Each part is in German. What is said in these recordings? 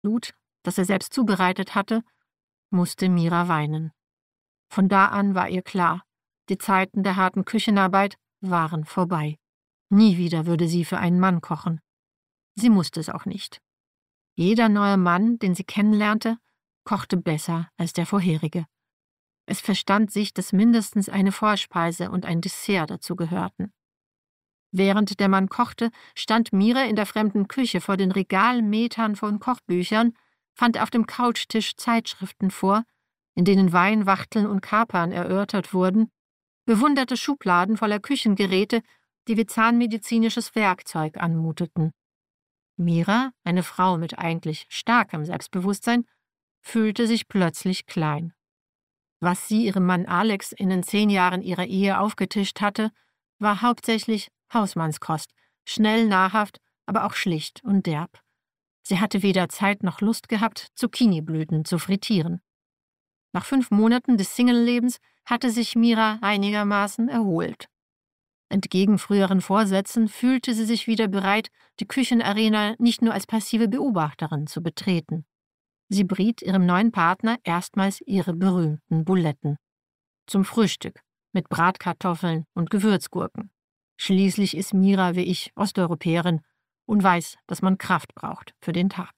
Blut, das er selbst zubereitet hatte, musste Mira weinen. Von da an war ihr klar, die Zeiten der harten Küchenarbeit waren vorbei. Nie wieder würde sie für einen Mann kochen. Sie musste es auch nicht. Jeder neue Mann, den sie kennenlernte, kochte besser als der vorherige. Es verstand sich, dass mindestens eine Vorspeise und ein Dessert dazu gehörten. Während der Mann kochte, stand Mira in der fremden Küche vor den Regalmetern von Kochbüchern, fand auf dem Couchtisch Zeitschriften vor, in denen Wein, Wachteln und Kapern erörtert wurden, bewunderte Schubladen voller Küchengeräte, die wie zahnmedizinisches Werkzeug anmuteten. Mira, eine Frau mit eigentlich starkem Selbstbewusstsein, fühlte sich plötzlich klein. Was sie ihrem Mann Alex in den 10 Jahren ihrer Ehe aufgetischt hatte, war hauptsächlich Hausmannskost, schnell nahrhaft, aber auch schlicht und derb. Sie hatte weder Zeit noch Lust gehabt, Zucchiniblüten zu frittieren. Nach 5 Monaten des Singlelebens hatte sich Mira einigermaßen erholt. Entgegen früheren Vorsätzen fühlte sie sich wieder bereit, die Küchenarena nicht nur als passive Beobachterin zu betreten. Sie briet ihrem neuen Partner erstmals ihre berühmten Buletten. Zum Frühstück, mit Bratkartoffeln und Gewürzgurken. Schließlich ist Mira wie ich Osteuropäerin und weiß, dass man Kraft braucht für den Tag.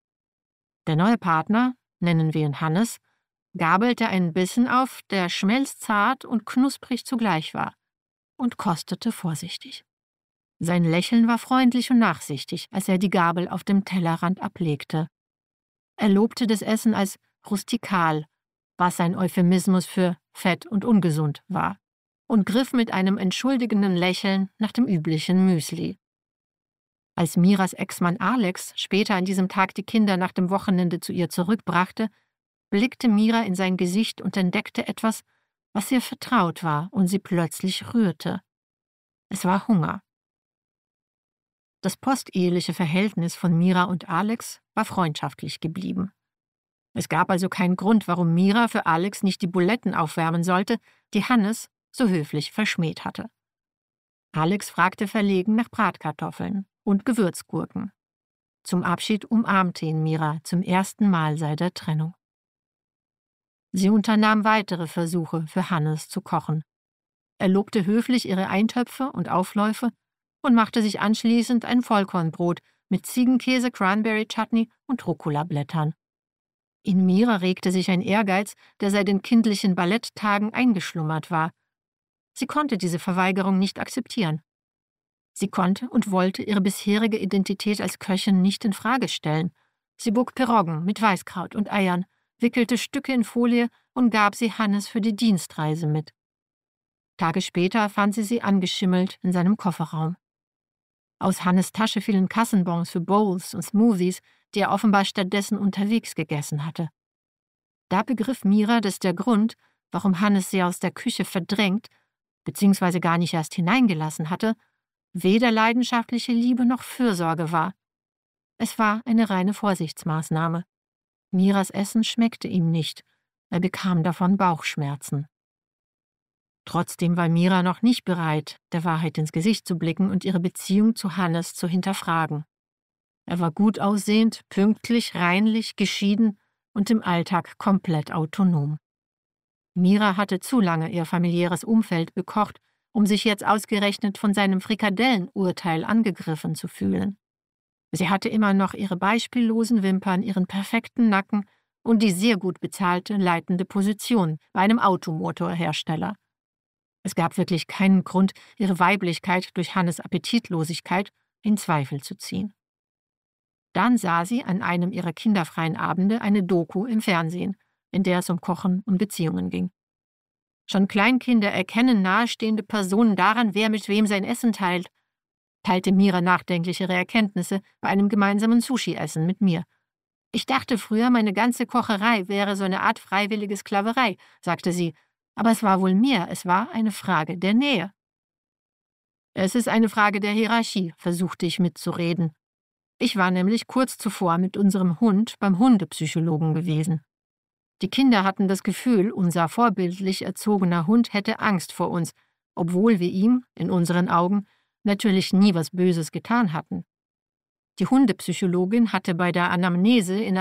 Der neue Partner, nennen wir ihn Hannes, gabelte einen Bissen auf, der schmelzzart und knusprig zugleich war, und kostete vorsichtig. Sein Lächeln war freundlich und nachsichtig, als er die Gabel auf dem Tellerrand ablegte. Er lobte das Essen als rustikal, was ein Euphemismus für fett und ungesund war, und griff mit einem entschuldigenden Lächeln nach dem üblichen Müsli. Als Miras Ex-Mann Alex später an diesem Tag die Kinder nach dem Wochenende zu ihr zurückbrachte, blickte Mira in sein Gesicht und entdeckte etwas, was ihr vertraut war und sie plötzlich rührte. Es war Hunger. Das posteheliche Verhältnis von Mira und Alex war freundschaftlich geblieben. Es gab also keinen Grund, warum Mira für Alex nicht die Buletten aufwärmen sollte, die Hannes so höflich verschmäht hatte. Alex fragte verlegen nach Bratkartoffeln und Gewürzgurken. Zum Abschied umarmte ihn Mira zum ersten Mal seit der Trennung. Sie unternahm weitere Versuche, für Hannes zu kochen. Er lobte höflich ihre Eintöpfe und Aufläufe und machte sich anschließend ein Vollkornbrot mit Ziegenkäse, Cranberry-Chutney und Rucola-Blättern. In Mira regte sich ein Ehrgeiz, der seit den kindlichen Balletttagen eingeschlummert war. Sie konnte diese Verweigerung nicht akzeptieren. Sie konnte und wollte ihre bisherige Identität als Köchin nicht in Frage stellen. Sie bog Piroggen mit Weißkraut und Eiern, wickelte Stücke in Folie und gab sie Hannes für die Dienstreise mit. Tage später fand sie angeschimmelt in seinem Kofferraum. Aus Hannes' Tasche fielen Kassenbons für Bowls und Smoothies, die er offenbar stattdessen unterwegs gegessen hatte. Da begriff Mira, dass der Grund, warum Hannes sie aus der Küche verdrängt bzw. gar nicht erst hineingelassen hatte, weder leidenschaftliche Liebe noch Fürsorge war. Es war eine reine Vorsichtsmaßnahme. Miras Essen schmeckte ihm nicht, er bekam davon Bauchschmerzen. Trotzdem war Mira noch nicht bereit, der Wahrheit ins Gesicht zu blicken und ihre Beziehung zu Hannes zu hinterfragen. Er war gut aussehend, pünktlich, reinlich, geschieden und im Alltag komplett autonom. Mira hatte zu lange ihr familiäres Umfeld bekocht, um sich jetzt ausgerechnet von seinem Frikadellenurteil angegriffen zu fühlen. Sie hatte immer noch ihre beispiellosen Wimpern, ihren perfekten Nacken und die sehr gut bezahlte leitende Position bei einem Automotorhersteller. Es gab wirklich keinen Grund, ihre Weiblichkeit durch Hannes' Appetitlosigkeit in Zweifel zu ziehen. Dann sah sie an einem ihrer kinderfreien Abende eine Doku im Fernsehen, in der es um Kochen und Beziehungen ging. Schon Kleinkinder erkennen nahestehende Personen daran, wer mit wem sein Essen teilte Mira nachdenklich ihre Erkenntnisse bei einem gemeinsamen Sushi-Essen mit mir. Ich dachte früher, meine ganze Kocherei wäre so eine Art freiwillige Sklaverei, sagte sie, aber es war wohl mehr, es war eine Frage der Nähe. Es ist eine Frage der Hierarchie, versuchte ich mitzureden. Ich war nämlich kurz zuvor mit unserem Hund beim Hundepsychologen gewesen. Die Kinder hatten das Gefühl, unser vorbildlich erzogener Hund hätte Angst vor uns, obwohl wir ihm, in unseren Augen, natürlich nie was Böses getan hatten. Die Hundepsychologin hatte bei der Anamnese in